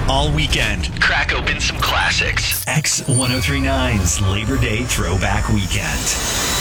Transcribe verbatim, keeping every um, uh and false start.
all weekend. Crack open some classics. X ten thirty-nine's Labor Day Throwback Weekend.